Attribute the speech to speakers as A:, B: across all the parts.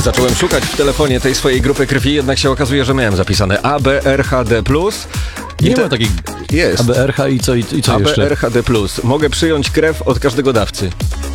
A: Zacząłem szukać w telefonie tej swojej grupy krwi, jednak się okazuje, że miałem zapisane ABRHD+.
B: Nie ma takich...
A: Jest.
B: ABRH i co jeszcze?
A: ABRHD+. Mogę przyjąć krew od każdego dawcy.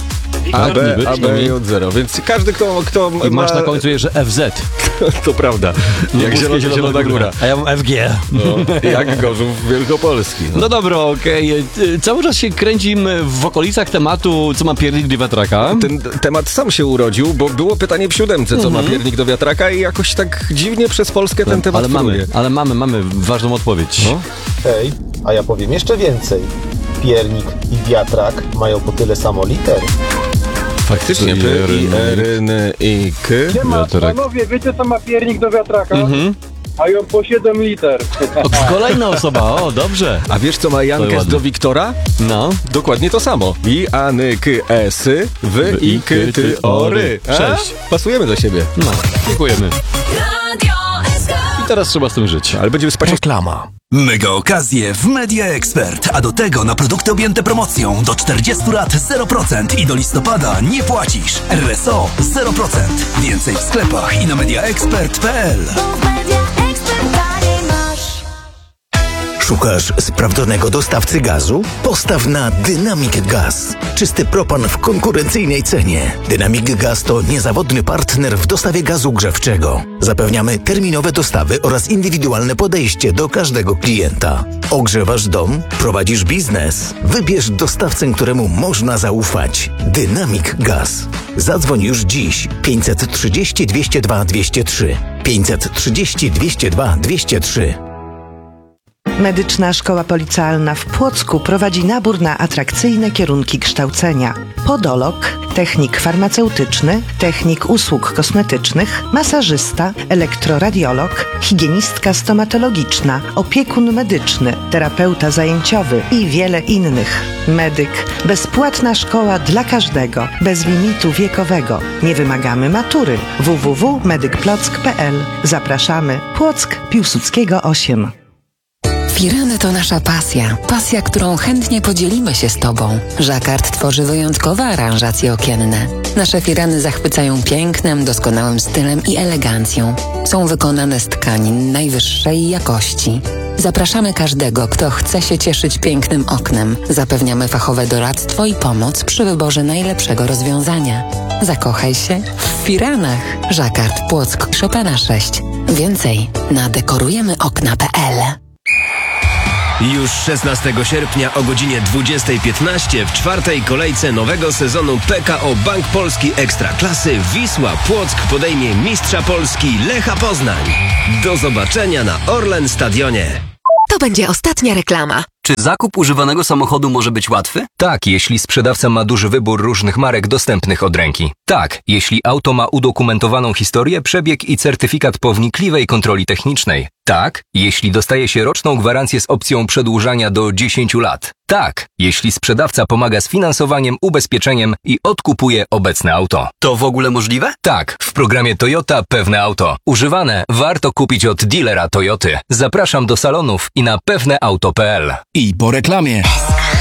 A: ABJ0, więc każdy, kto
B: I masz na końcu jeszcze FZ.
A: To prawda, jak Zielona Góra.
B: A ja mam FG.
A: No, jak Gorzów Wielkopolski.
B: No dobra, okej. Cały czas się kręcimy w okolicach tematu, co ma piernik do wiatraka.
A: Ten temat sam się urodził, bo było pytanie w 7, co ma piernik do wiatraka i jakoś tak dziwnie przez Polskę ten temat
B: Ale mamy ważną odpowiedź.
A: No.
C: Hej, a ja powiem jeszcze więcej. Piernik i wiatrak mają po tyle samo liter.
A: Faktycznie, P, I, R, N, I, K.
D: Panowie, wiecie co ma piernik do wiatraka? Mają po 7 liter.
B: Kolejna osoba, o, dobrze.
A: A wiesz, co ma Jankes do Wiktora?
B: No.
A: Dokładnie to samo. I, A, N, K, S, W, I, K, T, O, R.
B: 6.
A: Pasujemy do siebie.
B: No, dziękujemy. I teraz trzeba z tym żyć.
A: Ale będziemy spać.
E: Reklama. Mega okazje w Media Expert, a do tego na produkty objęte promocją do 40 lat 0% i do listopada nie płacisz. RSO 0%. Więcej w sklepach i na mediaexpert.pl.
F: Szukasz sprawdzonego dostawcy gazu? Postaw na Dynamic Gas. Czysty propan w konkurencyjnej cenie. Dynamic Gas to niezawodny partner w dostawie gazu grzewczego. Zapewniamy terminowe dostawy oraz indywidualne podejście do każdego klienta. Ogrzewasz dom? Prowadzisz biznes? Wybierz dostawcę, któremu można zaufać. Dynamic Gas. Zadzwoń już dziś. 530 202 203. 530 202 203.
G: Medyczna Szkoła Policealna w Płocku prowadzi nabór na atrakcyjne kierunki kształcenia. Podolog, technik farmaceutyczny, technik usług kosmetycznych, masażysta, elektroradiolog, higienistka stomatologiczna, opiekun medyczny, terapeuta zajęciowy i wiele innych. Medyk. Bezpłatna szkoła dla każdego, bez limitu wiekowego. Nie wymagamy matury. www.medykplock.pl. Zapraszamy. Płock, Piłsudskiego 8.
H: Firany to nasza pasja. Pasja, którą chętnie podzielimy się z Tobą. Jacquard tworzy wyjątkowe aranżacje okienne. Nasze firany zachwycają pięknem, doskonałym stylem i elegancją. Są wykonane z tkanin najwyższej jakości. Zapraszamy każdego, kto chce się cieszyć pięknym oknem. Zapewniamy fachowe doradztwo i pomoc przy wyborze najlepszego rozwiązania. Zakochaj się w firanach. Jacquard, Płock, Chopina 6. Więcej na dekorujemyokna.pl.
I: Już 16 sierpnia o godzinie 20:15 w czwartej kolejce nowego sezonu PKO Bank Polski Ekstraklasy Wisła Płock podejmie mistrza Polski Lecha Poznań. Do zobaczenia na Orlen Stadionie.
J: To będzie ostatnia reklama.
K: Czy zakup używanego samochodu może być łatwy?
L: Tak, jeśli sprzedawca ma duży wybór różnych marek dostępnych od ręki. Tak, jeśli auto ma udokumentowaną historię, przebieg i certyfikat po wnikliwej kontroli technicznej. Tak, jeśli dostaje się roczną gwarancję z opcją przedłużania do 10 lat. Tak, jeśli sprzedawca pomaga z finansowaniem, ubezpieczeniem i odkupuje obecne auto.
K: To w ogóle możliwe?
L: Tak, w programie Toyota Pewne Auto. Używane warto kupić od dealera Toyoty. Zapraszam do salonów i na pewneauto.pl.
E: I po reklamie.